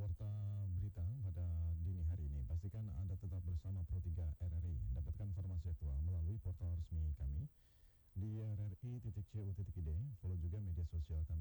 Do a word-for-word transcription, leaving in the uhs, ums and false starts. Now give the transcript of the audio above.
Warta Berita pada dini hari ini. Pastikan Anda tetap bersama Pro tiga R R I. Dapatkan informasi aktual melalui portal resmi kami di r r i titik c u titik i d. Follow juga media sosial kami